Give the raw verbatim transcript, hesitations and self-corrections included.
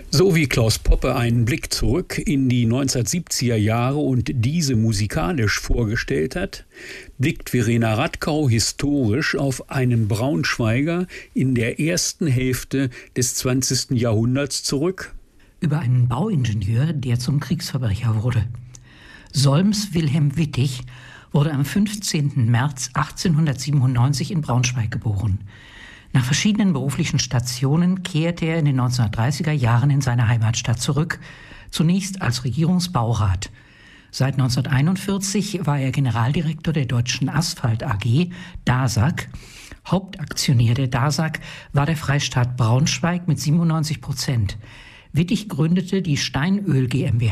So wie Klaus Poppe einen Blick zurück in die neunzehnhundertsiebziger Jahre und diese musikalisch vorgestellt hat, blickt Verena Radkau historisch auf einen Braunschweiger in der ersten Hälfte des zwanzigsten Jahrhunderts zurück. Über einen Bauingenieur, der zum Kriegsverbrecher wurde. Solms Wilhelm Wittig wurde am fünfzehnten März achtzehnhundertsiebenundneunzig in Braunschweig geboren. Nach verschiedenen beruflichen Stationen kehrte er in den neunzehnhundertdreißiger Jahren in seine Heimatstadt zurück, zunächst als Regierungsbaurat. Seit neunzehnhunderteinundvierzig war er Generaldirektor der Deutschen Asphalt A G, DASAG. Hauptaktionär der DASAG war der Freistaat Braunschweig mit siebenundneunzig Prozent. Wittig gründete die Steinöl GmbH